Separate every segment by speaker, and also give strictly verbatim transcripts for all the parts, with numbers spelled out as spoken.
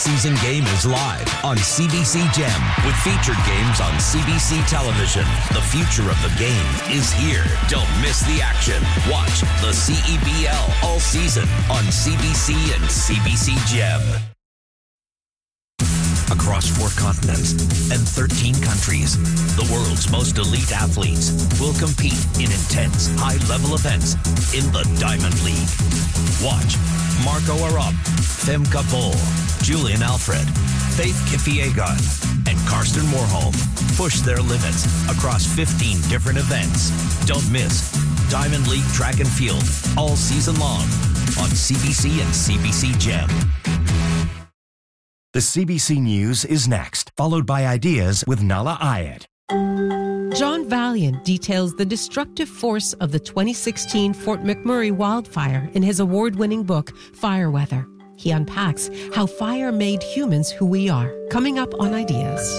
Speaker 1: Season game is live on C B C Gem with featured games on C B C television. The future of the game is here. Don't miss the action. Watch the C E B L all season on C B C and C B C Gem. Across four continents and thirteen countries, the world's most elite athletes will compete in intense, high-level events in the Diamond League. Watch Marco Arop, Femke Bol, Julian Alfred, Faith Kipyegon, and Karsten Warholm push their limits across fifteen different events. Don't miss Diamond League Track and Field all season long on C B C and C B C Gem.
Speaker 2: The C B C News is next, followed by Ideas with Nala Ayed.
Speaker 3: John Valiant details the destructive force of the twenty sixteen Fort McMurray wildfire in his award-winning book, Fire Weather. He unpacks how fire made humans who we are. Coming up on Ideas.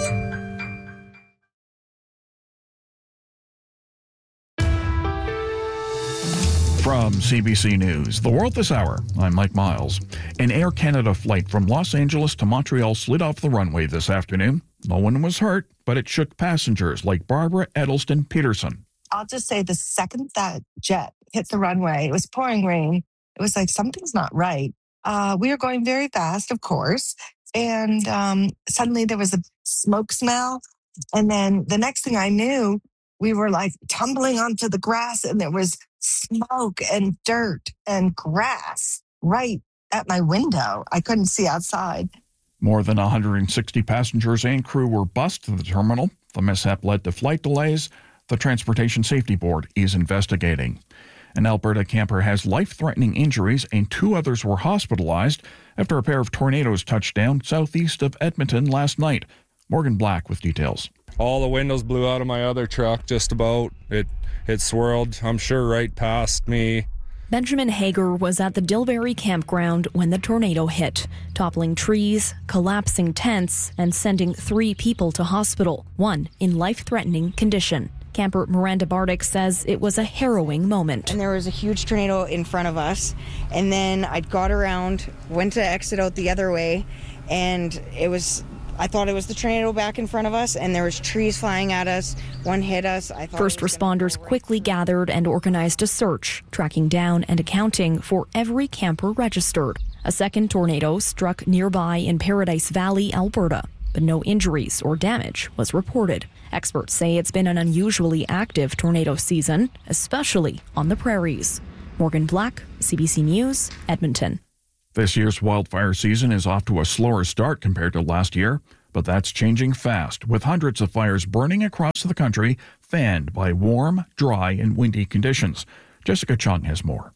Speaker 4: From C B C News, The World This Hour, I'm Mike Miles. An Air Canada flight from Los Angeles to Montreal slid off the runway this afternoon. No one was hurt, but it shook passengers like Barbara Edelston Peterson.
Speaker 5: I'll just say the second that jet hit the runway, it was pouring rain. It was like, something's not right. Uh, we were going very fast, of course. And um, suddenly there was a smoke smell. And then the next thing I knew, we were like tumbling onto the grass and there was smoke and dirt and grass right at my window. I couldn't see outside.
Speaker 4: More than one hundred sixty passengers and crew were bused to the terminal. The mishap led to flight delays. The Transportation Safety Board is investigating. An Alberta camper has life-threatening injuries and two others were hospitalized after a pair of tornadoes touched down southeast of Edmonton last night. Morgan Black with details.
Speaker 6: All the windows blew out of my other truck, just about. It it swirled, I'm sure, right past me.
Speaker 7: Benjamin Hager was at the Dilberry campground when the tornado hit, toppling trees, collapsing tents, and sending three people to hospital, one in life-threatening condition. Camper Miranda Bardick says it was a harrowing moment.
Speaker 8: And there was a huge tornado in front of us, and then I got around, went to exit out the other way, and it was... I thought it was the tornado back in front of us, and there was trees flying at us. One hit us. I thought
Speaker 7: First responders quickly gathered and organized a search, tracking down and accounting for every camper registered. A second tornado struck nearby in Paradise Valley, Alberta, but no injuries or damage was reported. Experts say it's been an unusually active tornado season, especially on the prairies. Morgan Black, C B C News, Edmonton.
Speaker 4: This year's wildfire season is off to a slower start compared to last year, but that's changing fast, with hundreds of fires burning across the country, fanned by warm, dry, and windy conditions. Jessica Chung has more.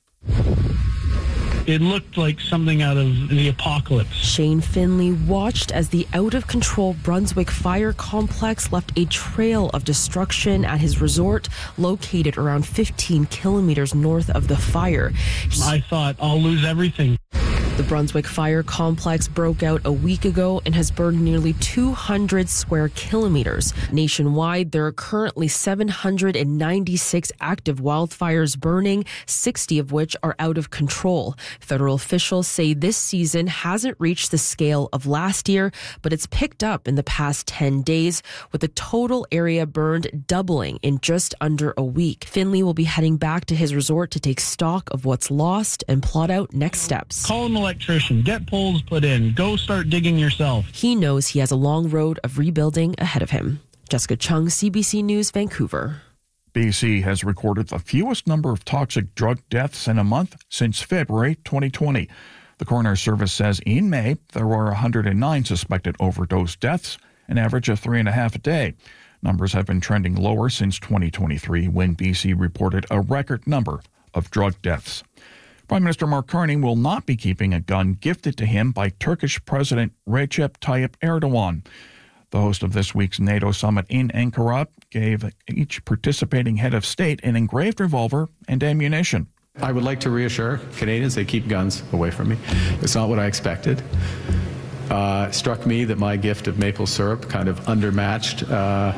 Speaker 9: It looked like something out of the apocalypse.
Speaker 3: Shane Finley watched as the out-of-control Brunswick Fire Complex left a trail of destruction at his resort located around fifteen kilometers north of the fire.
Speaker 9: I thought, I'll lose everything.
Speaker 3: The Brunswick Fire Complex broke out a week ago and has burned nearly two hundred square kilometers. Nationwide, there are currently seven hundred ninety-six active wildfires burning, sixty of which are out of control. Federal officials say this season hasn't reached the scale of last year, but it's picked up in the past ten days, with the total area burned doubling in just under a week. Finley will be heading back to his resort to take stock of what's lost and plot out next steps.
Speaker 9: Call an electrician, get poles put in, go start digging yourself.
Speaker 3: He knows he has a long road of rebuilding ahead of him. Jessica Chung, C B C News, Vancouver.
Speaker 4: B C has recorded the fewest number of toxic drug deaths in a month since February twenty twenty. The coroner's service says in May there were one hundred nine suspected overdose deaths, an average of three and a half a day. Numbers have been trending lower since twenty twenty-three, when B C reported a record number of drug deaths. Prime Minister Mark Carney will not be keeping a gun gifted to him by Turkish President Recep Tayyip Erdogan. The host of this week's NATO summit in Ankara gave each participating head of state an engraved revolver and ammunition.
Speaker 10: I would like to reassure Canadians they keep guns away from me. It's not what I expected. Uh, struck me that my gift of maple syrup kind of undermatched, uh,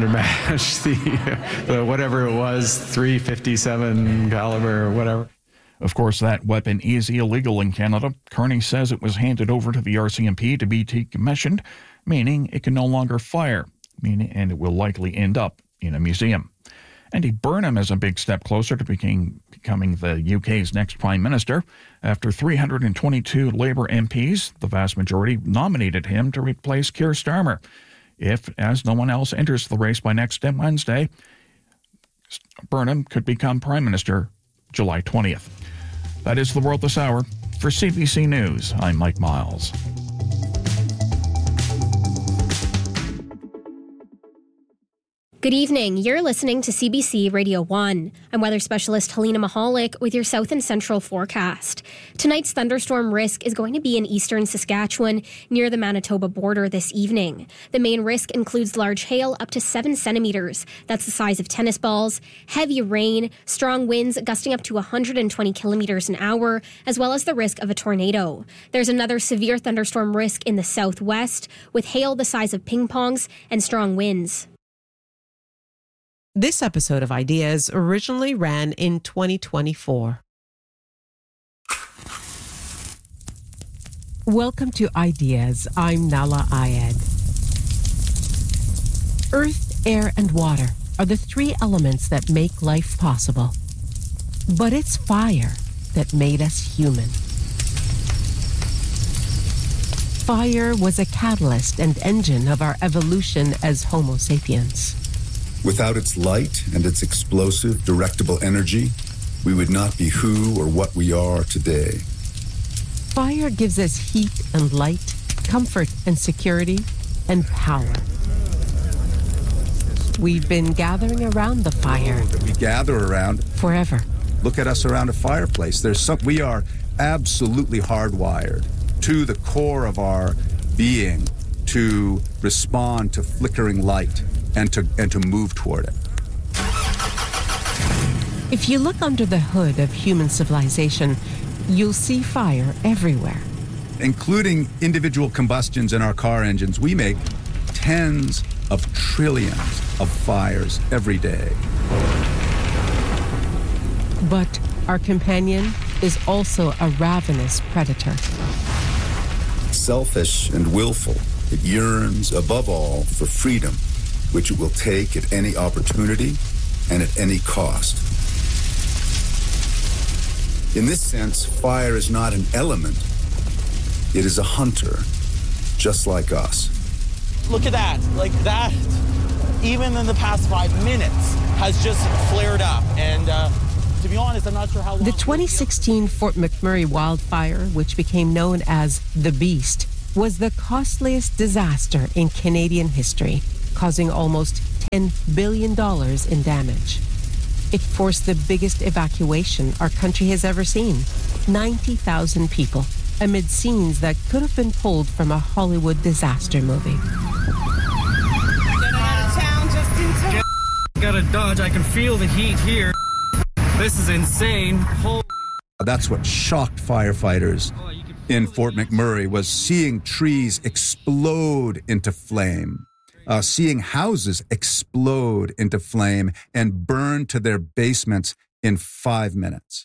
Speaker 10: undermatched the, the whatever it was, three fifty-seven caliber or whatever.
Speaker 4: Of course, that weapon is illegal in Canada. Kearney says it was handed over to the R C M P to be decommissioned, meaning it can no longer fire, meaning, and it will likely end up in a museum. Andy Burnham is a big step closer to becoming, becoming the U K's next Prime Minister. After three hundred twenty-two Labour M Ps, the vast majority nominated him to replace Keir Starmer. If, as no one else enters the race by next Wednesday, Burnham could become Prime Minister July twentieth. That is the world this hour. For C B C News, I'm Mike Miles.
Speaker 11: Good evening. You're listening to C B C Radio one. I'm weather specialist Helena Mahalik with your south and central forecast. Tonight's thunderstorm risk is going to be in eastern Saskatchewan near the Manitoba border this evening. The main risk includes large hail up to seven centimeters. That's the size of tennis balls, heavy rain, strong winds gusting up to one hundred twenty kilometers an hour, as well as the risk of a tornado. There's another severe thunderstorm risk in the southwest with hail the size of ping pongs and strong winds.
Speaker 12: This episode of Ideas originally ran in twenty twenty-four. Welcome to Ideas. I'm Nala Ayed. Earth, air, and water are the three elements that make life possible. But it's fire that made us human. Fire was a catalyst and engine of our evolution as Homo sapiens.
Speaker 13: Without its light and its explosive, directable energy, we would not be who or what we are today.
Speaker 12: Fire gives us heat and light, comfort and security, and power. We've been gathering around the fire.
Speaker 14: That we gather around
Speaker 12: forever.
Speaker 14: Look at us around a fireplace. There's some. We are absolutely hardwired to the core of our being to respond to flickering light. And to and to move toward it.
Speaker 12: If you look under the hood of human civilization, you'll see fire everywhere.
Speaker 14: Including individual combustions in our car engines, we make tens of trillions of fires every day.
Speaker 12: But our companion is also a ravenous predator.
Speaker 13: Selfish and willful, it yearns above all for freedom, which it will take at any opportunity and at any cost. In this sense, fire is not an element. It is a hunter, just like us.
Speaker 15: Look at that. Like that, even in the past five minutes, has just flared up. And uh, to be honest, I'm not sure how long...
Speaker 12: The twenty sixteen Fort McMurray wildfire, which became known as the Beast, was the costliest disaster in Canadian history, causing almost ten billion dollars in damage. It forced the biggest evacuation our country has ever seen, ninety thousand people, amid scenes that could have been pulled from a Hollywood disaster movie.
Speaker 16: Get out of town just in time.
Speaker 17: Gotta dodge, I can feel the heat here. This is insane. Holy...
Speaker 14: That's what shocked firefighters in Fort McMurray, was seeing trees explode into flame. Uh, seeing houses explode into flame and burn to their basements in five minutes.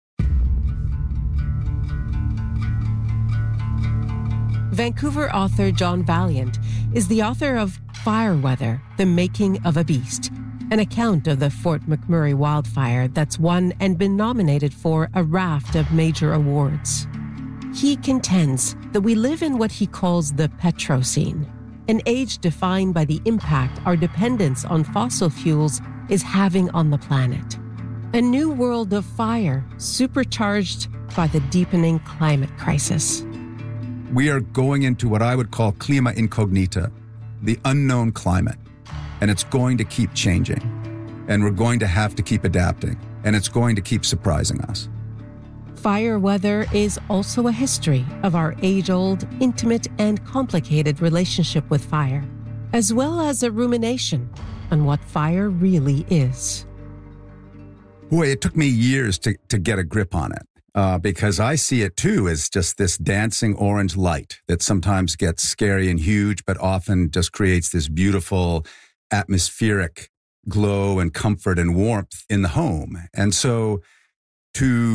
Speaker 12: Vancouver author John Valiant is the author of Fire Weather, The Making of a Beast, an account of the Fort McMurray wildfire that's won and been nominated for a raft of major awards. He contends that we live in what he calls the Petrocene, an age defined by the impact our dependence on fossil fuels is having on the planet. A new world of fire supercharged by the deepening climate crisis.
Speaker 14: We are going into what I would call clima incognita, the unknown climate, and it's going to keep changing, and we're going to have to keep adapting, and it's going to keep surprising us.
Speaker 12: Fire Weather is also a history of our age-old, intimate, and complicated relationship with fire, as well as a rumination on what fire really is.
Speaker 14: Boy, it took me years to, to get a grip on it, uh, because I see it too as just this dancing orange light that sometimes gets scary and huge, but often just creates this beautiful atmospheric glow and comfort and warmth in the home. And so to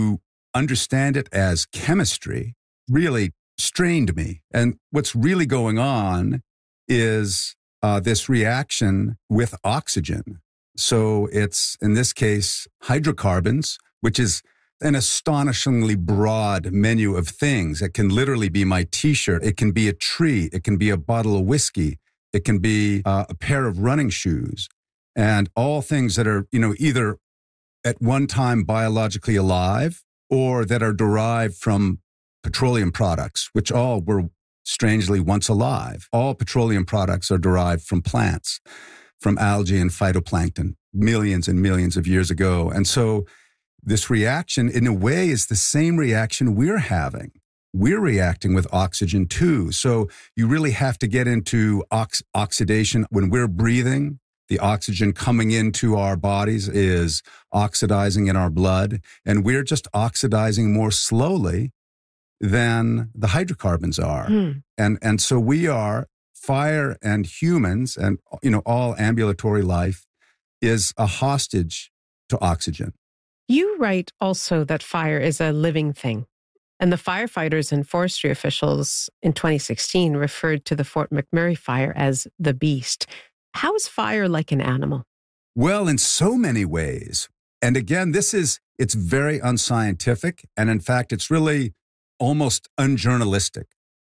Speaker 14: understand it as chemistry really strained me. And what's really going on is uh, this reaction with oxygen. So it's, in this case, hydrocarbons, which is an astonishingly broad menu of things. It can literally be my T-shirt. It can be a tree. It can be a bottle of whiskey. It can be uh, a pair of running shoes. And all things that are, you know, either at one time biologically alive or that are derived from petroleum products, which all were strangely once alive. All petroleum products are derived from plants, from algae and phytoplankton, millions and millions of years ago. And so this reaction, in a way, is the same reaction we're having. We're reacting with oxygen too. So you really have to get into ox- oxidation. When we're breathing, the oxygen coming into our bodies is oxidizing in our blood, and we're just oxidizing more slowly than the hydrocarbons are. Hmm. And, and so we are, fire and humans and, you know, all ambulatory life is a hostage to oxygen.
Speaker 12: You write also that fire is a living thing. And the firefighters and forestry officials in twenty sixteen referred to the Fort McMurray fire as the beast. How is fire like an animal?
Speaker 14: Well, in so many ways. And again, this is, it's very unscientific. And in fact, it's really almost unjournalistic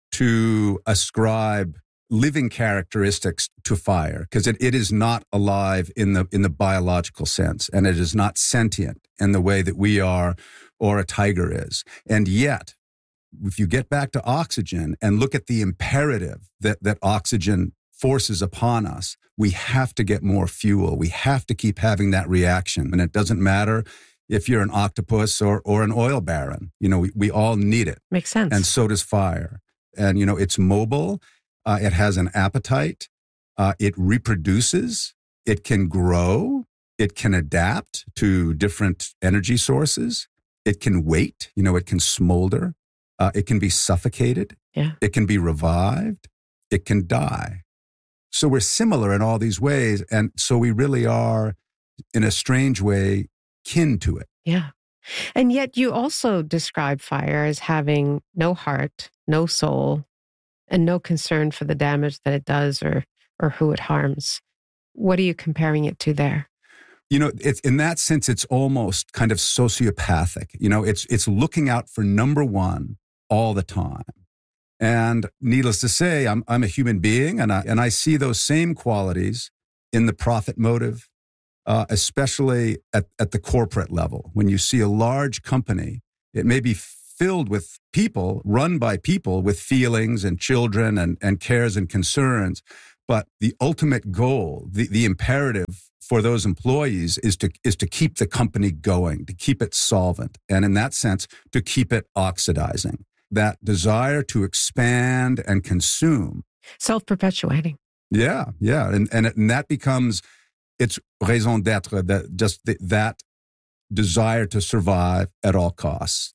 Speaker 14: to ascribe living characteristics to fire, because it, it is not alive in the in the biological sense, and it is not sentient in the way that we are or a tiger is. And yet, if you get back to oxygen and look at the imperative that, that oxygen forces upon us, we have to get more fuel. We have to keep having that reaction. And it doesn't matter if you're an octopus or, or an oil baron. You know, we, we all need it.
Speaker 12: Makes sense.
Speaker 14: And so does fire. And, you know, it's mobile. Uh, it has an appetite. Uh, it reproduces. It can grow. It can adapt to different energy sources. It can wait. You know, it can smolder. Uh, it can be suffocated.
Speaker 12: Yeah.
Speaker 14: It can be revived. It can die. So we're similar in all these ways. And so we really are, in a strange way, kin to it.
Speaker 12: Yeah. And yet you also describe fire as having no heart, no soul, and no concern for the damage that it does or or who it harms. What are you comparing it to there?
Speaker 14: You know, it's, in that sense, it's almost kind of sociopathic. You know, it's it's looking out for number one all the time. And needless to say, I'm I'm a human being, and I and I see those same qualities in the profit motive, uh, especially at, at the corporate level. When you see a large company, it may be filled with people, run by people with feelings and children and, and cares and concerns. But the ultimate goal, the, the imperative for those employees is to is to keep the company going, to keep it solvent. And in that sense, to keep it oxidizing. That desire to expand and consume.
Speaker 12: Self-perpetuating.
Speaker 14: Yeah, yeah. And, and, it, and that becomes its raison d'etre, that just the, that desire to survive at all costs.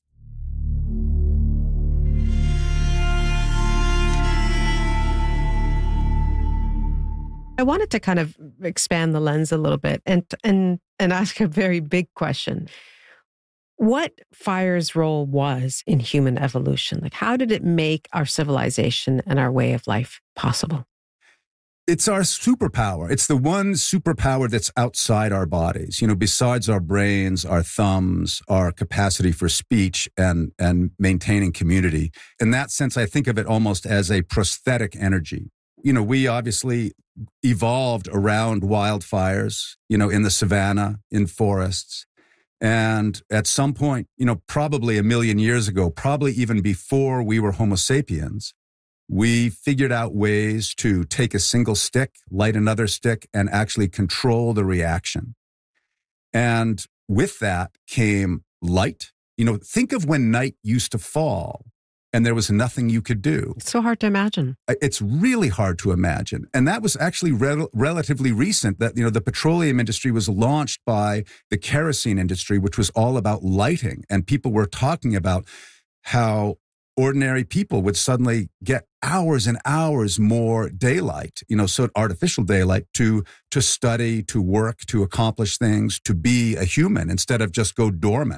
Speaker 12: I wanted to kind of expand the lens a little bit and and and ask a very big question. What fire's role was in human evolution? Like, how did it make our civilization and our way of life possible?
Speaker 14: It's our superpower. It's the one superpower that's outside our bodies, you know, besides our brains, our thumbs, our capacity for speech and, and maintaining community. In that sense, I think of it almost as a prosthetic energy. You know, we obviously evolved around wildfires, you know, in the savanna, in forests. And at some point, you know, probably a million years ago, probably even before we were Homo sapiens, we figured out ways to take a single stick, light another stick, and actually control the reaction. And with that came light. You know, think of when night used to fall and there was nothing you could do.
Speaker 12: It's so hard to imagine.
Speaker 14: It's really hard to imagine. And that was actually rel- relatively recent, that, you know, the petroleum industry was launched by the kerosene industry, which was all about lighting. And people were talking about how ordinary people would suddenly get hours and hours more daylight, you know, so artificial daylight to, to study, to work, to accomplish things, to be a human instead of just go dormant.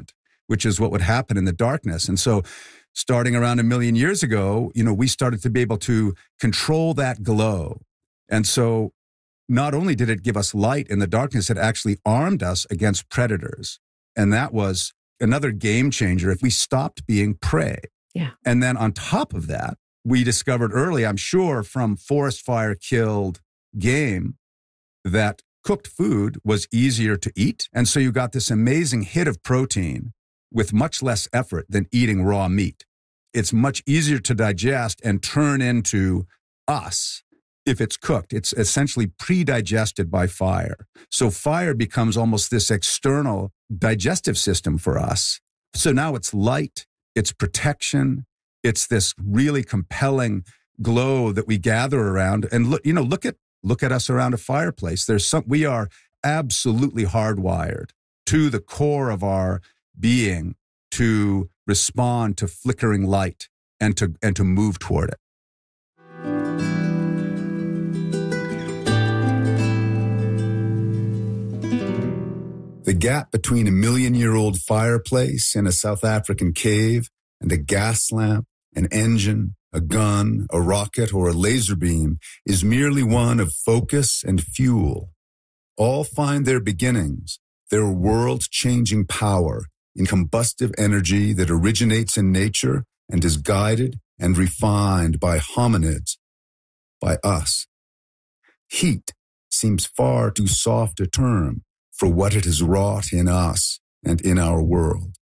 Speaker 14: which is what would happen in the darkness. And so starting around a million years ago, you know, we started to be able to control that glow. And so not only did it give us light in the darkness, it actually armed us against predators. And that was another game changer if we stopped being prey.
Speaker 12: Yeah.
Speaker 14: And then on top of that, we discovered early, I'm sure, from forest fire killed game, that cooked food was easier to eat. And so you got this amazing hit of protein with much less effort than eating raw meat. It's much easier to digest and turn into us if it's cooked. It's essentially pre-digested by fire. So fire becomes almost this external digestive system for us. So now it's light, it's protection, it's this really compelling glow that we gather around. And look, you know, look at look at us around a fireplace. There's some, we are absolutely hardwired to the core of our being to respond to flickering light and to and to move toward it.
Speaker 13: The gap between a million-year-old fireplace in a South African cave and a gas lamp, an engine, a gun, a rocket, or a laser beam is merely one of focus and fuel. All find their beginnings, their world-changing power, in combustive energy that originates in nature and is guided and refined by hominids, by us. Heat seems far too soft a term for what it has wrought in us and in our world.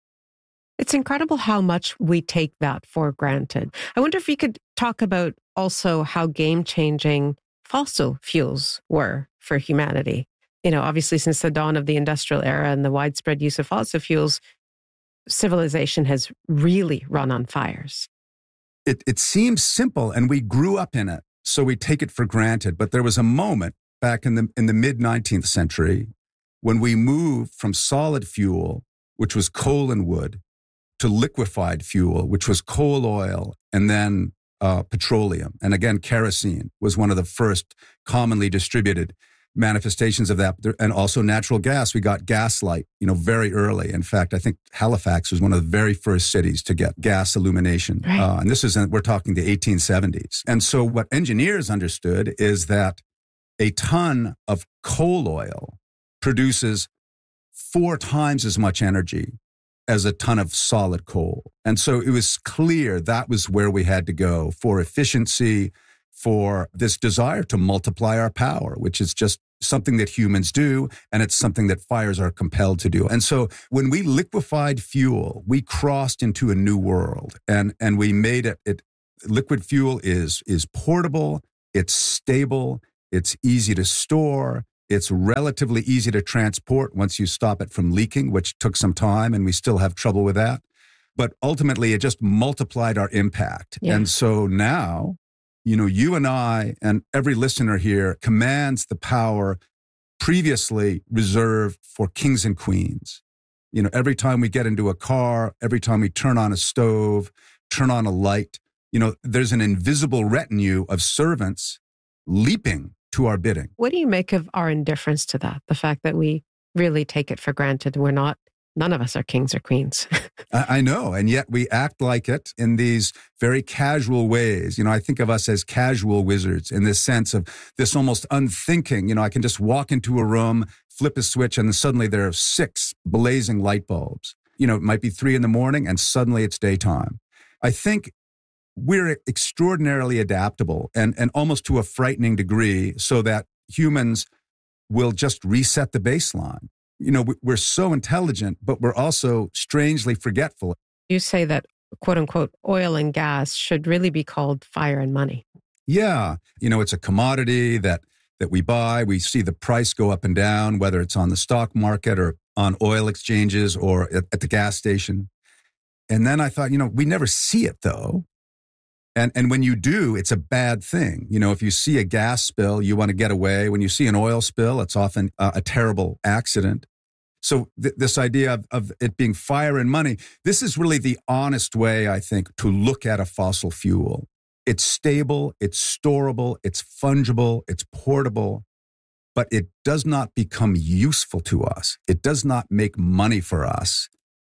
Speaker 12: It's incredible how much we take that for granted. I wonder if you could talk about also how game-changing fossil fuels were for humanity. You know, obviously since the dawn of the industrial era and the widespread use of fossil fuels, civilization has really run on fires.
Speaker 14: It, it seems simple, and we grew up in it, so we take it for granted. But there was a moment back in the in the mid-nineteenth century when we moved from solid fuel, which was coal and wood, to liquefied fuel, which was coal oil, and then uh, petroleum. And again, kerosene was one of the first commonly distributed manifestations of that. And also natural gas. We got gas light, you know, very early. In fact, I think Halifax was one of the very first cities to get gas illumination. Right. Uh, and this is, we're talking the eighteen seventies. And so what engineers understood is that a ton of coal oil produces four times as much energy as a ton of solid coal. And so it was clear that was where we had to go for efficiency, for this desire to multiply our power, which is just something that humans do, and it's something that fires are compelled to do. And so when we liquefied fuel, we crossed into a new world, and, and we made it, it, liquid fuel is, is portable, it's stable, it's easy to store, it's relatively easy to transport once you stop it from leaking, which took some time, and we still have trouble with that. But ultimately, it just multiplied our impact. Yeah. And so now, you know, you and I and every listener here commands the power previously reserved for kings and queens. You know, every time we get into a car, every time we turn on a stove, turn on a light, you know, there's an invisible retinue of servants leaping to our bidding.
Speaker 12: What do you make of our indifference to that? The fact that we really take it for granted. We're not, none of us are kings or queens.
Speaker 14: I, I know. And yet we act like it in these very casual ways. You know, I think of us as casual wizards in this sense of this almost unthinking, you know, I can just walk into a room, flip a switch, and then suddenly there are six blazing light bulbs. You know, it might be three in the morning and suddenly it's daytime. I think we're extraordinarily adaptable and, and almost to a frightening degree so that humans will just reset the baseline. You know, we're so intelligent, but we're also strangely forgetful.
Speaker 12: You say that, quote unquote, oil and gas should really be called fire and money.
Speaker 14: Yeah. You know, it's a commodity that, that we buy. We see the price go up and down, whether it's on the stock market or on oil exchanges or at, at the gas station. And then I thought, you know, we never see it though. And and when you do, it's a bad thing. You know, if you see a gas spill, you want to get away. When you see an oil spill, it's often uh, a terrible accident. So th- this idea of, of it being fire and money, this is really the honest way, I think, to look at a fossil fuel. It's stable, it's storable, it's fungible, it's portable, but it does not become useful to us. It does not make money for us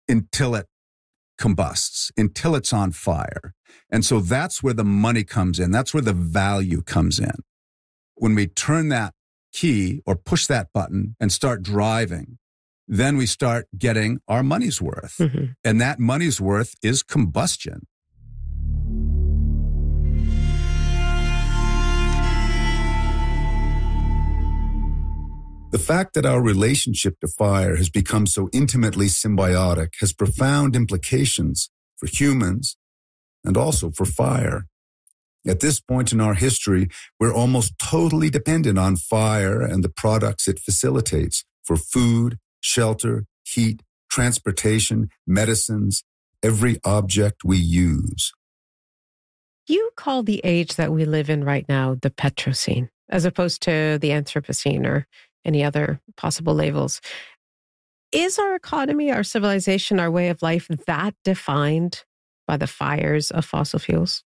Speaker 14: until it combusts, until it's on fire. And so that's where the money comes in. That's where the value comes in. When we turn that key or push that button and start driving, then we start getting our money's worth. Mm-hmm. And that money's worth is combustion.
Speaker 13: The fact that our relationship to fire has become so intimately symbiotic has profound implications for humans and also for fire. At this point in our history, we're almost totally dependent on fire and the products it facilitates for food, shelter, heat, transportation, medicines, every object we use.
Speaker 12: You call the age that we live in right now the Petrocene, as opposed to the Anthropocene or any other possible labels. Is our economy, our civilization, our way of life that defined by the fires of fossil fuels?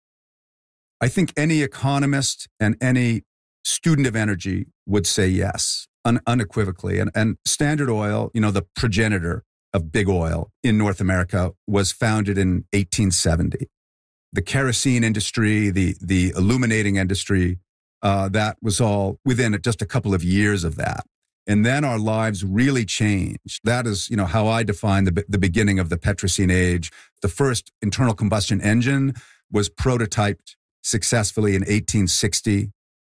Speaker 14: I think any economist and any student of energy would say yes, un- unequivocally. And, and Standard Oil, you know, the progenitor of big oil in North America, was founded in eighteen seventy. The kerosene industry, the, the illuminating industry, Uh, that was all within just a couple of years of that. And then our lives really changed. That is, you know, how I define the, the beginning of the Petrocene age. The first internal combustion engine was prototyped successfully in eighteen sixty.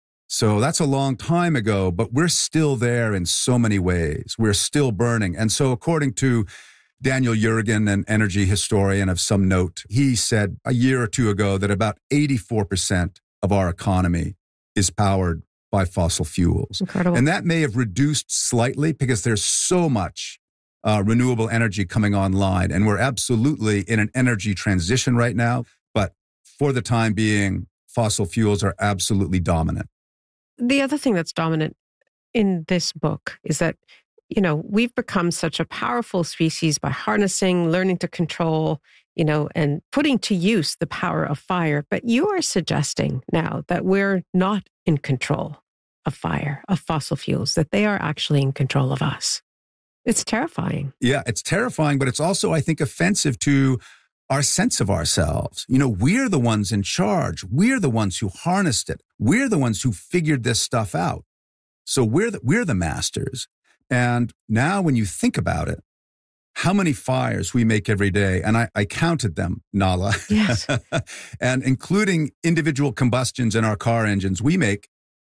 Speaker 14: So that's a long time ago, but we're still there in so many ways. We're still burning. And so according to Daniel Yergin, an energy historian of some note, he said a year or two ago that about eighty-four percent of our economy is powered by fossil fuels.
Speaker 12: Incredible.
Speaker 14: And that may have reduced slightly because there's so much uh, renewable energy coming online. And we're absolutely in an energy transition right now. But for the time being, fossil fuels are absolutely dominant.
Speaker 12: The other thing that's dominant in this book is that, you know, we've become such a powerful species by harnessing, learning to control, you know, and putting to use the power of fire. But you are suggesting now that we're not in control of fire, of fossil fuels, that they are actually in control of us. It's terrifying.
Speaker 14: Yeah, it's terrifying, but it's also, I think, offensive to our sense of ourselves. You know, we're the ones in charge. We're the ones who harnessed it. We're the ones who figured this stuff out. So we're the, we're the masters. And now when you think about it, how many fires we make every day, and I, I counted them, Nala.
Speaker 12: Yes.
Speaker 14: And including individual combustions in our car engines, we make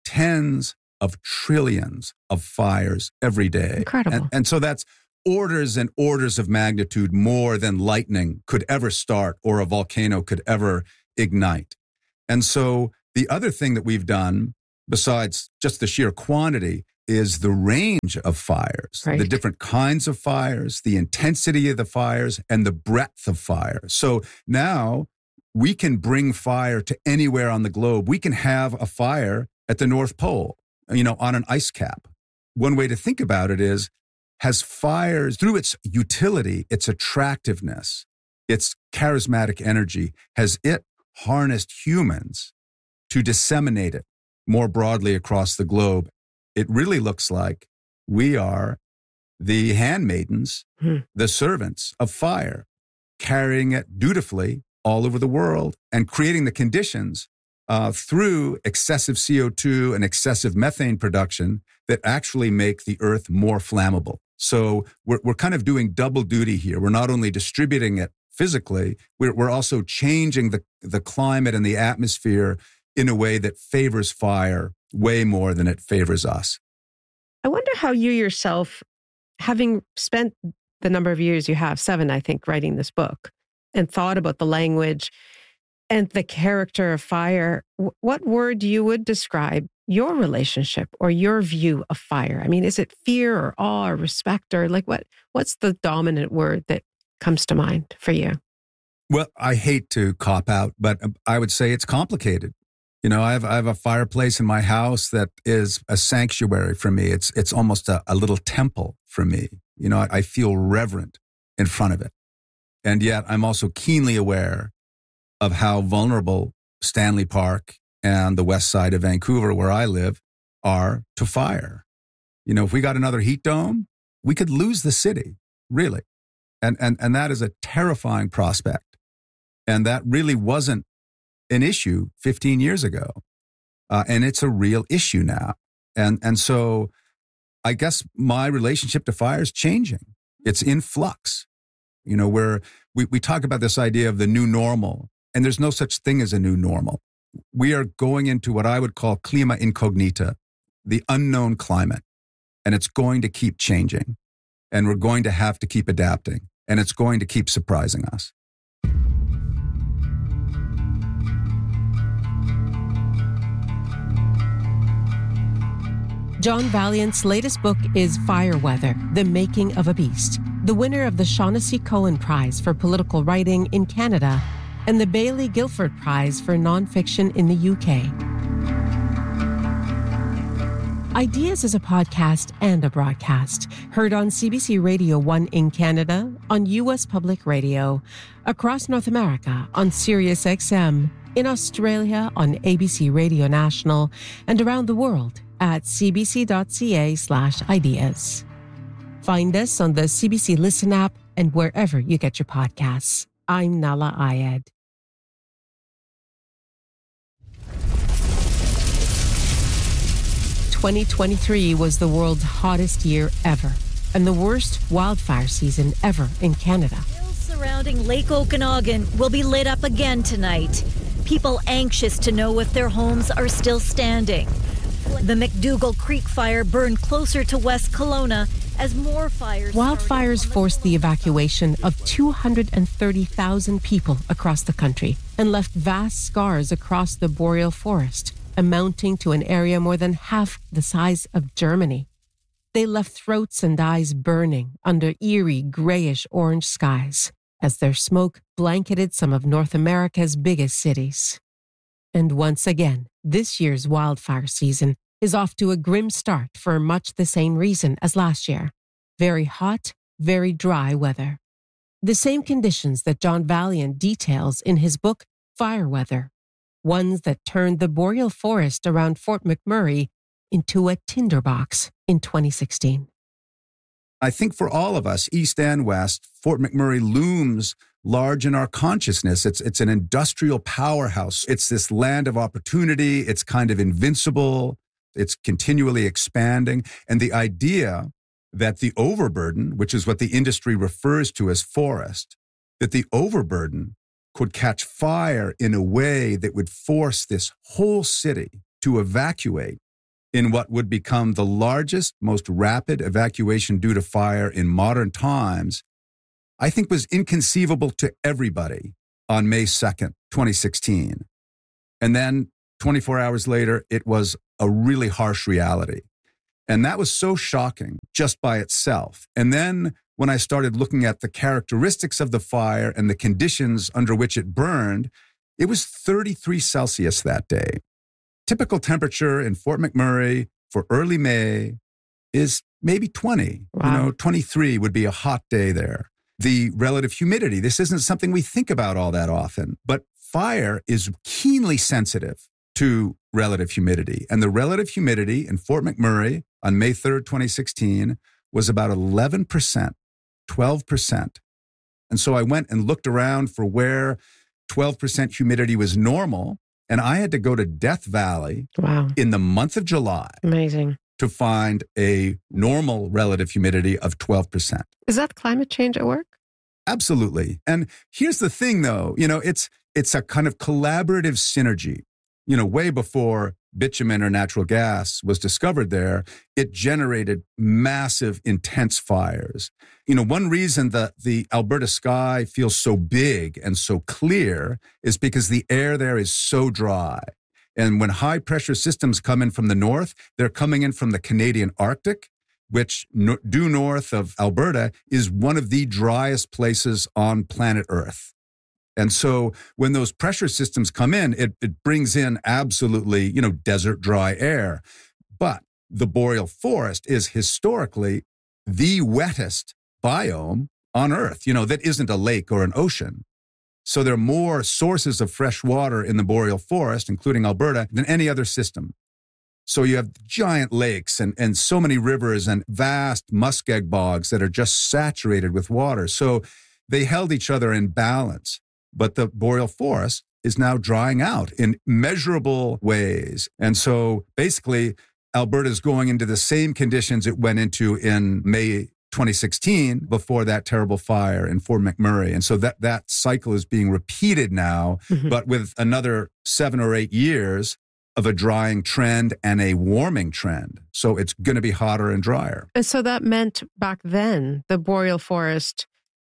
Speaker 14: tens of trillions of fires every day.
Speaker 12: Incredible.
Speaker 14: And, and so that's orders and orders of magnitude more than lightning could ever start or a volcano could ever ignite. And so the other thing that we've done, besides just the sheer quantity, is the range of fires,
Speaker 12: right.
Speaker 14: The different kinds of fires, the intensity of the fires, and the breadth of fire. So now we can bring fire to anywhere on the globe. We can have a fire at the North Pole, you know, on an ice cap. One way to think about it is, has fires, through its utility, its attractiveness, its charismatic energy, has it harnessed humans to disseminate it more broadly across the globe? It really looks like we are the handmaidens, hmm. the servants of fire, carrying it dutifully all over the world and creating the conditions uh, through excessive C O two and excessive methane production that actually make the earth more flammable. So we're, we're kind of doing double duty here. We're not only distributing it physically, we're, we're also changing the, the climate and the atmosphere in a way that favors fire way more than it favors us.
Speaker 12: I wonder how you yourself, having spent the number of years you have, seven, I think, writing this book, and thought about the language and the character of fire, w- what word you would describe your relationship or your view of fire? I mean, is it fear or awe or respect, or like what? What's the dominant word that comes to mind for you?
Speaker 14: Well, I hate to cop out, but I would say it's complicated. You know, I have I have a fireplace in my house that is a sanctuary for me. It's it's almost a, a little temple for me. You know, I, I feel reverent in front of it. And yet I'm also keenly aware of how vulnerable Stanley Park and the west side of Vancouver, where I live, are to fire. You know, if we got another heat dome, we could lose the city, really. And, and, and that is a terrifying prospect. And that really wasn't an issue fifteen years ago. Uh, and it's a real issue now. And, and so I guess my relationship to fire is changing. It's in flux. You know, where we, we talk about this idea of the new normal, and there's no such thing as a new normal. We are going into what I would call clima incognita, the unknown climate, and it's going to keep changing, and we're going to have to keep adapting, and it's going to keep surprising us.
Speaker 12: John Vaillant's latest book is Fire Weather, The Making of a Beast, the winner of the Shaughnessy Cohen Prize for Political Writing in Canada and the Baillie Gifford Prize for Nonfiction in the U K. Ideas is a podcast and a broadcast, heard on C B C Radio one in Canada, on U S Public Radio, across North America on Sirius X M, in Australia on A B C Radio National, and around the world at cbc.ca slash ideas. Find us on the C B C Listen app and wherever you get your podcasts. I'm Nala Ayed. twenty twenty-three was the world's hottest year ever, and the worst wildfire season ever in Canada.
Speaker 18: Hills surrounding Lake Okanagan will be lit up again tonight. People anxious to know if their homes are still standing. The McDougall Creek fire burned closer to West Kelowna as more fires...
Speaker 12: Wildfires forced the evacuation of two hundred thirty thousand people across the country and left vast scars across the boreal forest, amounting to an area more than half the size of Germany. They left throats and eyes burning under eerie grayish-orange skies as their smoke blanketed some of North America's biggest cities. And once again, this year's wildfire season is off to a grim start for much the same reason as last year. Very hot, very dry weather. The same conditions that John Vaillant details in his book, Fire Weather. Ones that turned the boreal forest around Fort McMurray into a tinderbox in twenty sixteen.
Speaker 14: I think for all of us, East and West, Fort McMurray looms large in our consciousness. It's it's an industrial powerhouse. It's this land of opportunity. It's kind of invincible. It's continually expanding. And the idea that the overburden, which is what the industry refers to as forest, that the overburden could catch fire in a way that would force this whole city to evacuate in what would become the largest, most rapid evacuation due to fire in modern times, I think was inconceivable to everybody on May second, twenty sixteen. And then twenty-four hours later, it was a really harsh reality. And that was so shocking just by itself. And then when I started looking at the characteristics of the fire and the conditions under which it burned, it was thirty-three Celsius that day. Typical temperature in Fort McMurray for early May is maybe twenty. Wow. You know, twenty-three would be a hot day there. The relative humidity, this isn't something we think about all that often, but fire is keenly sensitive to relative humidity. And the relative humidity in Fort McMurray on May third, twenty sixteen was about eleven percent, twelve percent. And so I went and looked around for where twelve percent humidity was normal. And I had to go to Death Valley wow. in the month of July.
Speaker 12: Amazing.
Speaker 14: To find a normal relative humidity of twelve percent.
Speaker 12: Is that climate change at work?
Speaker 14: Absolutely. And here's the thing, though. You know, it's it's a kind of collaborative synergy. You know, way before bitumen or natural gas was discovered there, it generated massive, intense fires. You know, one reason that the Alberta sky feels so big and so clear is because the air there is so dry. And when high pressure systems come in from the north, they're coming in from the Canadian Arctic, which no, due north of Alberta is one of the driest places on planet Earth. And so when those pressure systems come in, it, it brings in absolutely, you know, desert dry air. But the boreal forest is historically the wettest biome on Earth, you know, that isn't a lake or an ocean. So there are more sources of fresh water in the boreal forest, including Alberta, than any other system. So you have giant lakes and, and so many rivers and vast muskeg bogs that are just saturated with water. So they held each other in balance. But the boreal forest is now drying out in measurable ways. And so basically, Alberta is going into the same conditions it went into in May twenty sixteen before that terrible fire in Fort McMurray. And so that, that cycle is being repeated now, mm-hmm. but with another seven or eight years of a drying trend and a warming trend. So it's going to be hotter and drier.
Speaker 12: And so that meant back then, the boreal forest,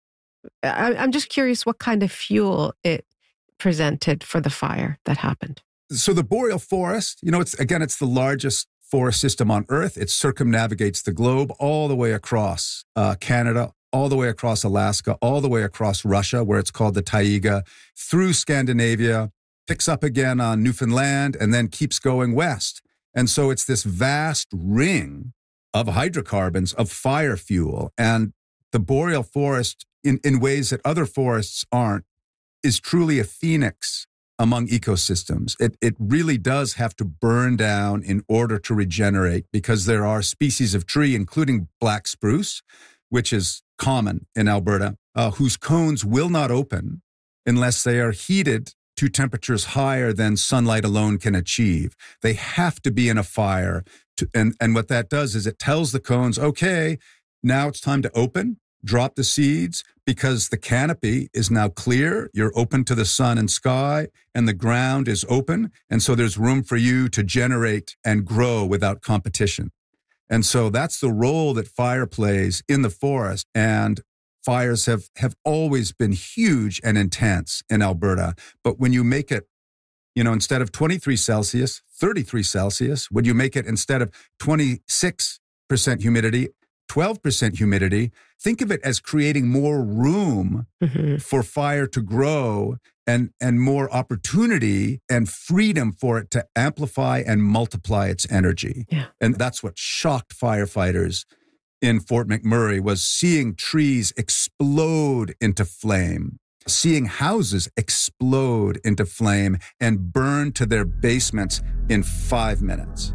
Speaker 12: I, I'm just curious what kind of fuel it presented for the fire that happened.
Speaker 14: So the boreal forest, you know, it's again, it's the largest forest system on Earth. It circumnavigates the globe all the way across uh, Canada, all the way across Alaska, all the way across Russia, where it's called the taiga, through Scandinavia, picks up again on Newfoundland, and then keeps going west. And so it's this vast ring of hydrocarbons, of fire fuel. And the boreal forest, in, in ways that other forests aren't, is truly a phoenix among ecosystems. It, it really does have to burn down in order to regenerate, because there are species of tree, including black spruce, which is common in Alberta, uh, whose cones will not open unless they are heated to temperatures higher than sunlight alone can achieve. They have to be in a fire. To, and, and what that does is it tells the cones, okay, now it's time to open, drop the seeds, because the canopy is now clear. You're open to the sun and sky, and the ground is open. And so there's room for you to generate and grow without competition. And so that's the role that fire plays in the forest. And fires have, have always been huge and intense in Alberta. But when you make it, you know, instead of twenty-three Celsius, thirty-three Celsius, when you make it instead of twenty-six percent humidity, twelve percent humidity, think of it as creating more room mm-hmm. for fire to grow and, and more opportunity and freedom for it to amplify and multiply its energy.
Speaker 12: Yeah.
Speaker 14: And that's what shocked firefighters in Fort McMurray, was seeing trees explode into flame, seeing houses explode into flame and burn to their basements in five minutes.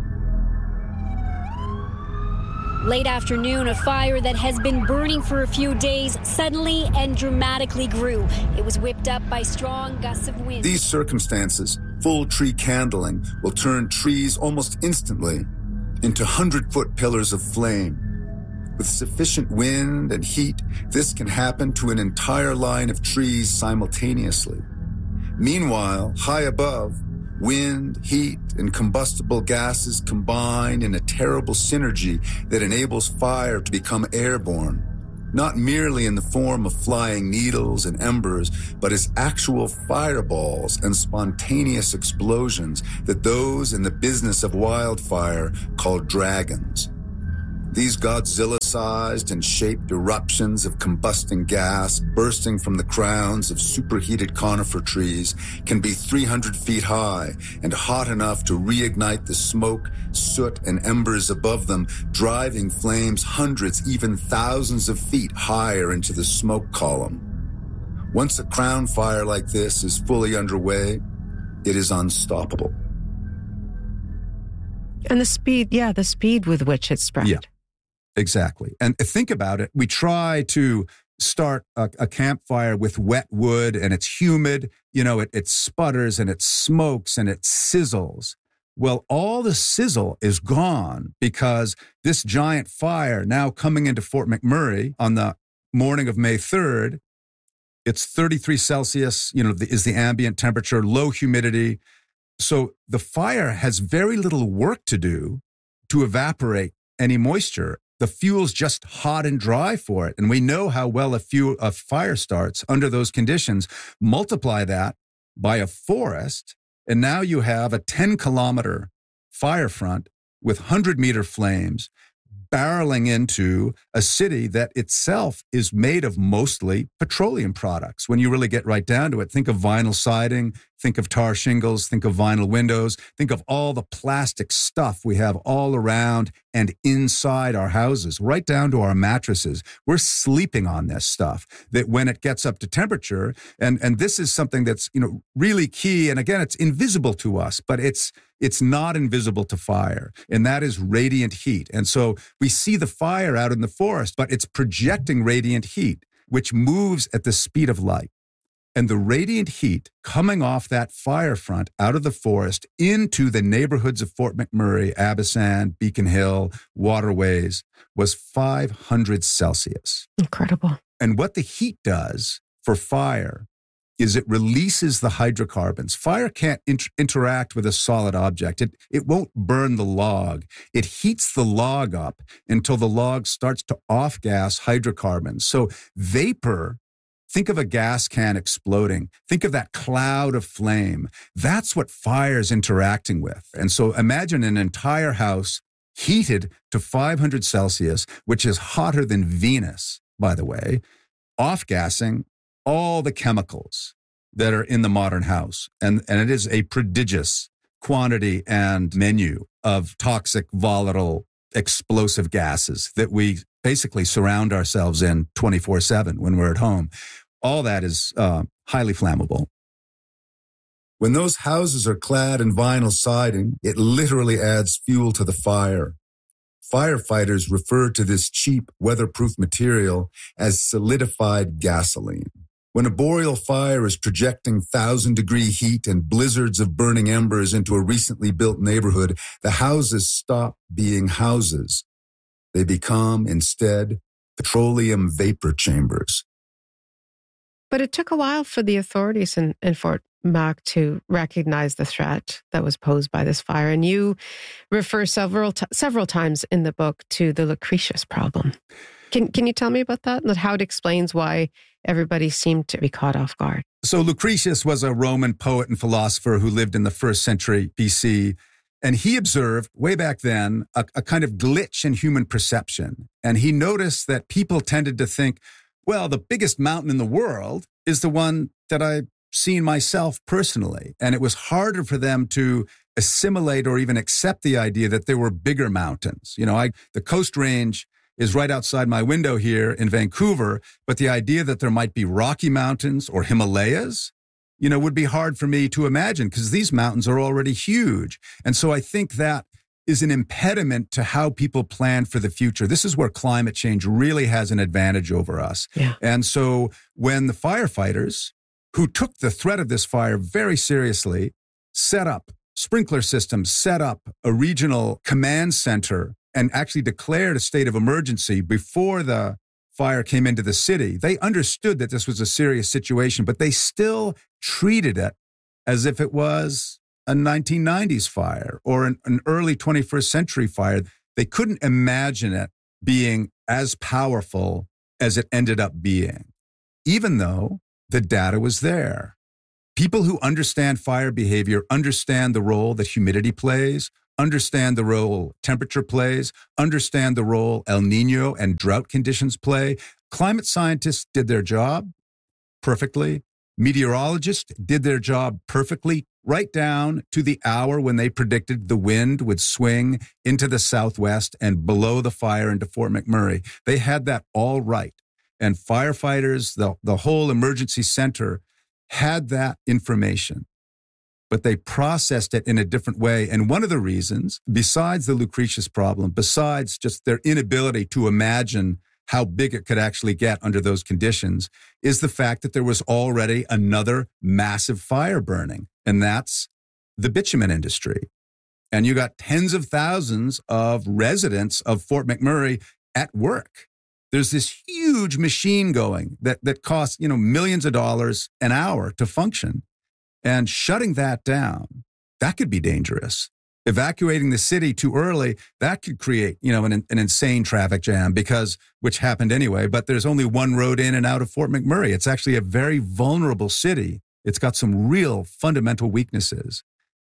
Speaker 19: Late afternoon, a fire that has been burning for a few days suddenly and dramatically grew. It was whipped up by strong gusts of wind.
Speaker 13: These circumstances, full tree candling, will turn trees almost instantly into hundred-foot pillars of flame. With sufficient wind and heat, this can happen to an entire line of trees simultaneously. Meanwhile, high above, wind, heat, and combustible gases combine in a terrible synergy that enables fire to become airborne, not merely in the form of flying needles and embers, but as actual fireballs and spontaneous explosions that those in the business of wildfire call dragons. These Godzilla-sized and shaped eruptions of combusting gas bursting from the crowns of superheated conifer trees can be three hundred feet high and hot enough to reignite the smoke, soot, and embers above them, driving flames hundreds, even thousands of feet higher into the smoke column. Once a crown fire like this is fully underway, it is unstoppable.
Speaker 12: And the speed, yeah, the speed with which it spread.
Speaker 14: Yeah. Exactly. And think about it. We try to start a, a campfire with wet wood and it's humid. You know, it, it sputters and it smokes and it sizzles. Well, all the sizzle is gone because this giant fire now coming into Fort McMurray on the morning of May third, it's thirty-three Celsius, you know, the, is the ambient temperature, low humidity. So the fire has very little work to do to evaporate any moisture. The fuel's just hot and dry for it. And we know how well a, fuel, a fire starts under those conditions. Multiply that by a forest, and now you have a ten kilometer fire front with one hundred meter flames barreling into a city that itself is made of mostly petroleum products. When you really get right down to it, think of vinyl siding, Think of tar shingles, think of vinyl windows, think of all the plastic stuff we have all around and inside our houses, right down to our mattresses. We're sleeping on this stuff that when it gets up to temperature, and, and this is something that's, you know, really key. And again, it's invisible to us, but it's it's not invisible to fire, and that is radiant heat. And so we see the fire out in the forest, but it's projecting radiant heat, which moves at the speed of light. And the radiant heat coming off that fire front out of the forest into the neighborhoods of Fort McMurray, Abisan, Beacon Hill, Waterways was five hundred Celsius.
Speaker 12: Incredible.
Speaker 14: And what the heat does for fire is it releases the hydrocarbons. Fire can't inter- interact with a solid object. It, it won't burn the log. It heats the log up until the log starts to off-gas hydrocarbons. So vapor, think of a gas can exploding. Think of that cloud of flame. That's what fire's interacting with. And so imagine an entire house heated to five hundred Celsius, which is hotter than Venus, by the way, off-gassing all the chemicals that are in the modern house. And, and it is a prodigious quantity and menu of toxic, volatile, explosive gases that we basically surround ourselves in twenty-four seven when we're at home. All that is uh, highly flammable.
Speaker 13: When those houses are clad in vinyl siding, it literally adds fuel to the fire. Firefighters refer to this cheap, weatherproof material as solidified gasoline. When a boreal fire is projecting thousand-degree heat and blizzards of burning embers into a recently built neighborhood, the houses stop being houses. They become, instead, petroleum vapor chambers.
Speaker 12: But it took a while for the authorities in, in Fort Mac to recognize the threat that was posed by this fire. And you refer several t- several times in the book to the Lucretius problem. Can can you tell me about that and how it explains why everybody seemed to be caught off guard?
Speaker 14: So Lucretius was a Roman poet and philosopher who lived in the first century B C. And he observed way back then a, a kind of glitch in human perception. And he noticed that people tended to think, well, the biggest mountain in the world is the one that I've seen myself personally. And it was harder for them to assimilate or even accept the idea that there were bigger mountains. You know, I, the Coast Range is right outside my window here in Vancouver, but the idea that there might be Rocky Mountains or Himalayas, you know, would be hard for me to imagine because these mountains are already huge. And so I think that is an impediment to how people plan for the future. This is where climate change really has an advantage over us.
Speaker 12: Yeah.
Speaker 14: And so when the firefighters, who took the threat of this fire very seriously, set up sprinkler systems, set up a regional command center, and actually declared a state of emergency before the fire came into the city, they understood that this was a serious situation, but they still treated it as if it was a nineteen nineties fire or an, an early twenty-first century fire. They couldn't imagine it being as powerful as it ended up being, even though the data was there. People who understand fire behavior understand the role that humidity plays, understand the role temperature plays, understand the role El Nino and drought conditions play. Climate scientists did their job perfectly. Meteorologists did their job perfectly, right down to the hour when they predicted the wind would swing into the southwest and blow the fire into Fort McMurray. They had that all right. And firefighters, the, the whole emergency center had that information, but they processed it in a different way. And one of the reasons, besides the Lucretius problem, besides just their inability to imagine how big it could actually get under those conditions, is the fact that there was already another massive fire burning, and that's the bitumen industry. And you got tens of thousands of residents of Fort McMurray at work. There's this huge machine going that, that costs, you know, millions of dollars an hour to function. And shutting that down, that could be dangerous. Evacuating the city too early, that could create, you know, an, an insane traffic jam because, which happened anyway, but there's only one road in and out of Fort McMurray. It's actually a very vulnerable city. It's got some real fundamental weaknesses.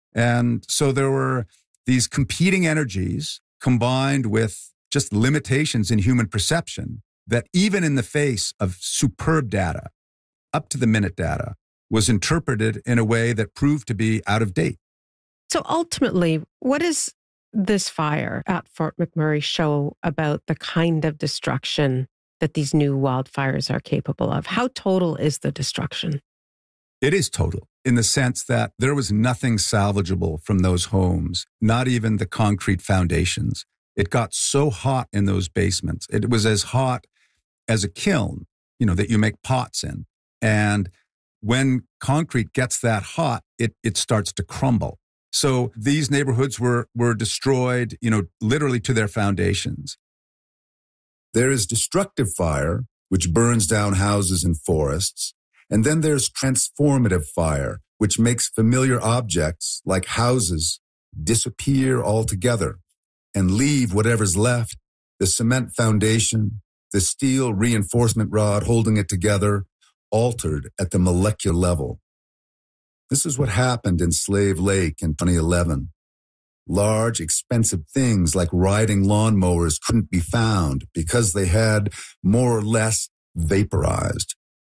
Speaker 14: And so there were these competing energies combined with just limitations in human perception that even in the face of superb data, up to the minute data, was interpreted in a way that proved to be out of date.
Speaker 12: So ultimately, what does this fire at Fort McMurray show about the kind of destruction that these new wildfires are capable of? How total is the destruction?
Speaker 14: It is total in the sense that there was nothing salvageable from those homes, not even the concrete foundations. It got so hot in those basements. It was as hot as a kiln, you know, that you make pots in. And when concrete gets that hot, it it starts to crumble. So these neighborhoods were were destroyed, you know, literally to their foundations.
Speaker 13: There is destructive fire, which burns down houses and forests. And then there's transformative fire, which makes familiar objects like houses disappear altogether and leave whatever's left, the cement foundation, the steel reinforcement rod holding it together, altered at the molecular level. This is what happened in Slave Lake in twenty eleven. Large, expensive things like riding lawnmowers couldn't be found because they had more or less vaporized.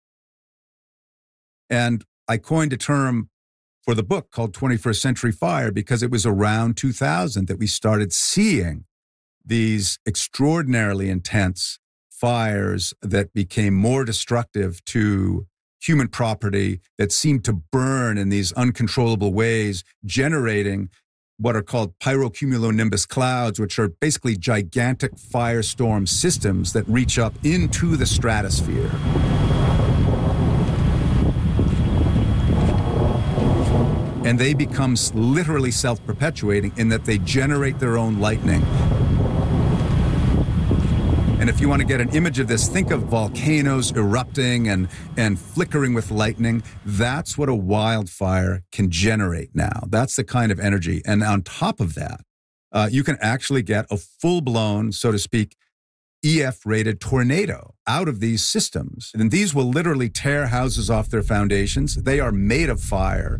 Speaker 14: And I coined a term for the book called twenty-first Century Fire because it was around two thousand that we started seeing these extraordinarily intense fires that became more destructive to human property, that seemed to burn in these uncontrollable ways, generating what are called pyrocumulonimbus clouds, which are basically gigantic firestorm systems that reach up into the stratosphere. And they become literally self-perpetuating in that they generate their own lightning. And if you want to get an image of this, think of volcanoes erupting and, and flickering with lightning. That's what a wildfire can generate now. That's the kind of energy. And on top of that, uh, you can actually get a full-blown, so to speak, E F-rated tornado out of these systems. And these will literally tear houses off their foundations. They are made of fire.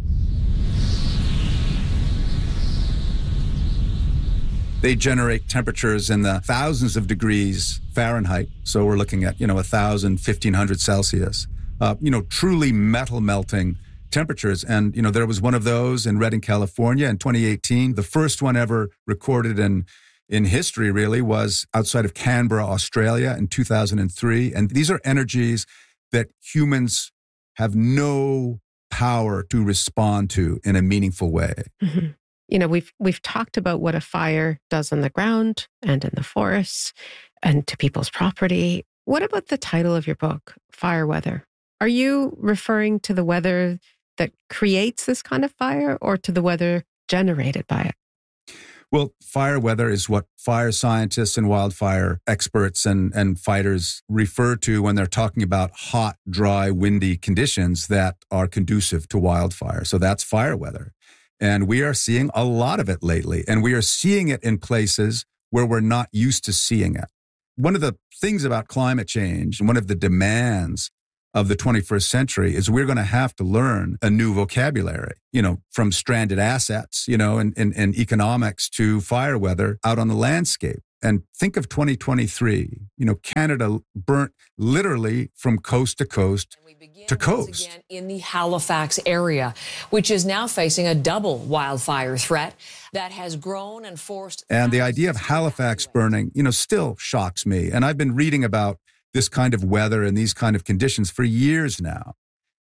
Speaker 14: They generate temperatures in the thousands of degrees Fahrenheit. So we're looking at, you know, one thousand, fifteen hundred Celsius, uh, you know, truly metal melting temperatures. And, you know, there was one of those in Redding, California in twenty eighteen. The first one ever recorded in, in history really was outside of Canberra, Australia in two thousand three. And these are energies that humans have no power to respond to in a meaningful way.
Speaker 12: Mm-hmm. You know, we've we've talked about what a fire does on the ground and in the forests and to people's property. What about the title of your book, Fire Weather? Are you referring to the weather that creates this kind of fire or to the weather generated by it?
Speaker 14: Well, fire weather is what fire scientists and wildfire experts and, and fighters refer to when they're talking about hot, dry, windy conditions that are conducive to wildfire. So that's fire weather. And we are seeing a lot of it lately. And we are seeing it in places where we're not used to seeing it. One of the things about climate change, and one of the demands of the twenty-first century is we're going to have to learn a new vocabulary, you know, from stranded assets, you know, and, and, and economics to fire weather out on the landscape. And think of twenty twenty-three, you know, Canada burnt literally from coast to coast to coast.
Speaker 20: Again, in the Halifax area, which is now facing a double wildfire threat that has grown and forced.
Speaker 14: And the idea of Halifax burning, you know, still shocks me. And I've been reading about this kind of weather and these kind of conditions for years now.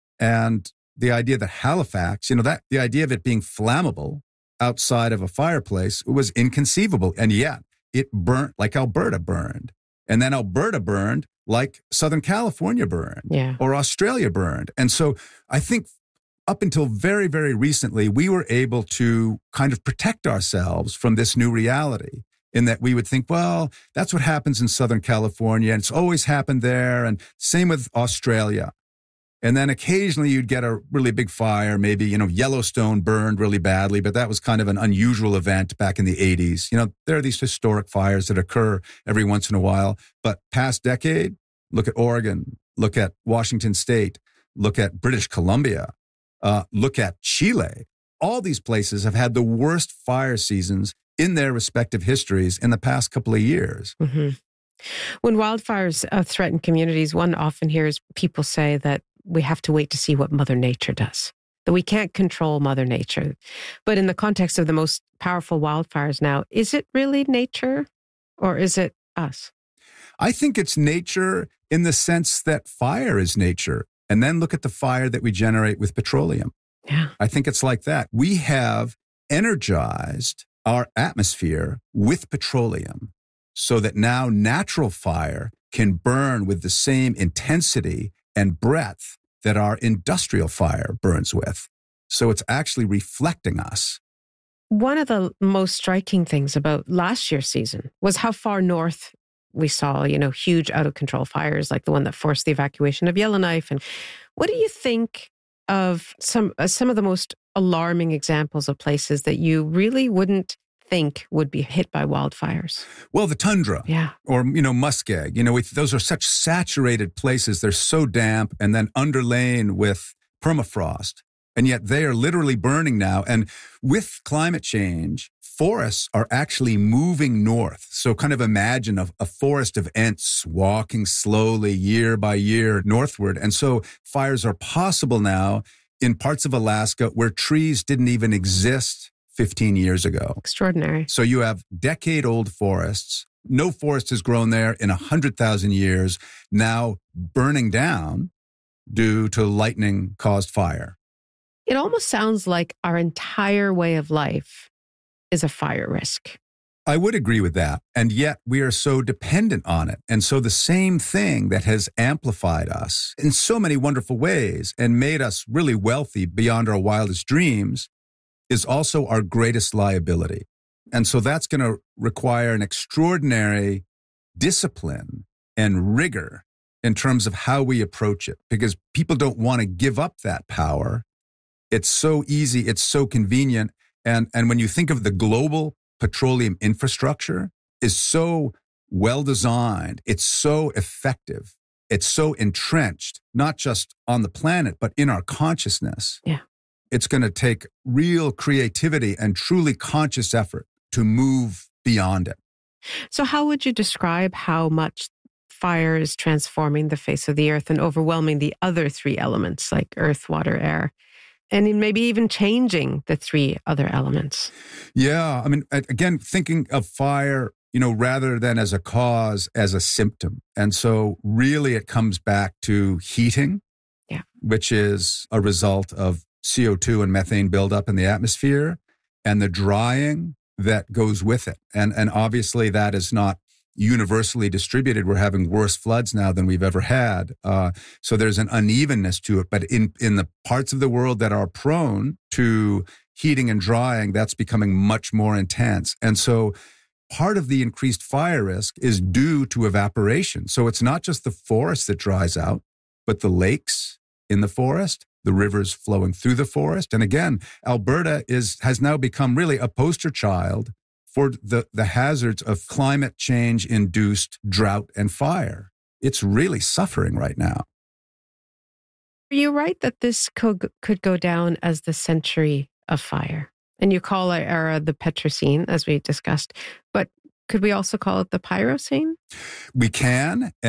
Speaker 14: And the idea that Halifax, you know, that the idea of it being flammable outside of a fireplace was inconceivable. And yet it burnt like Alberta burned. And then Alberta burned like Southern California burned,
Speaker 12: yeah.
Speaker 14: or Australia burned. And so I think up until very, very recently, we were able to kind of protect ourselves from this new reality in that we would think, well, that's what happens in Southern California, and it's always happened there, and same with Australia. And then occasionally you'd get a really big fire, maybe, you know, Yellowstone burned really badly, but that was kind of an unusual event back in the eighties. You know, there are these historic fires that occur every once in a while, but past decade, look at Oregon, look at Washington State, look at British Columbia, uh, look at Chile. All these places have had the worst fire seasons in their respective histories in the past couple of years.
Speaker 12: Mm-hmm. When wildfires uh, threaten communities, one often hears people say that we have to wait to see what Mother Nature does. That we can't control Mother Nature. But in the context of the most powerful wildfires now, is it really nature or is it us?
Speaker 14: I think it's nature in the sense that fire is nature. And then look at the fire that we generate with petroleum.
Speaker 12: Yeah.
Speaker 14: I think it's like that. We have energized our atmosphere with petroleum so that now natural fire can burn with the same intensity and breadth that our industrial fire burns with. So it's actually reflecting us.
Speaker 12: One of the most striking things about last year's season was how far north we saw, you know, huge out-of-control fires like the one that forced the evacuation of Yellowknife. And what do you think of some uh, some of the most alarming examples of places that you really wouldn't think would be hit by wildfires?
Speaker 14: Well, the tundra,
Speaker 12: yeah,
Speaker 14: or, you know, muskeg, you know, we, those are such saturated places. They're so damp and then underlain with permafrost. And yet they are literally burning now. And with climate change, forests are actually moving north. So kind of imagine a, a forest of Ents walking slowly year by year northward. And so fires are possible now in parts of Alaska where trees didn't even exist fifteen years ago.
Speaker 12: Extraordinary.
Speaker 14: So you have decade-old forests. No forest has grown there in one hundred thousand years, now burning down due to lightning-caused fire.
Speaker 12: It almost sounds like our entire way of life is a fire risk.
Speaker 14: I would agree with that. And yet we are so dependent on it. And so the same thing that has amplified us in so many wonderful ways and made us really wealthy beyond our wildest dreams is also our greatest liability. And so that's going to require an extraordinary discipline and rigor in terms of how we approach it, because people don't want to give up that power. It's so easy. It's so convenient. And, and when you think of the global petroleum infrastructure is so well designed, it's so effective, it's so entrenched, not just on the planet, but in our consciousness.
Speaker 12: Yeah.
Speaker 14: It's going to take real creativity and truly conscious effort to move beyond it.
Speaker 12: So how would you describe how much fire is transforming the face of the earth and overwhelming the other three elements like earth, water, air, and maybe even changing the three other elements?
Speaker 14: Yeah. I mean, again, thinking of fire, you know, rather than as a cause, as a symptom. And so really it comes back to heating,
Speaker 12: yeah,
Speaker 14: which is a result of C O two and methane buildup in the atmosphere, and the drying that goes with it. And, and obviously that is not universally distributed. We're having worse floods now than we've ever had. Uh, so there's an unevenness to it. But in, in the parts of the world that are prone to heating and drying, that's becoming much more intense. And so part of the increased fire risk is due to evaporation. So it's not just the forest that dries out, but the lakes in the forest, the rivers flowing through the forest. And again, Alberta is has now become really a poster child for the, the hazards of climate change-induced drought and fire. It's really suffering right now.
Speaker 12: Are you right that this could, could go down as the century of fire? And you call our era the Petrocene, as we discussed, but could we also call it the Pyrocene?
Speaker 14: We can.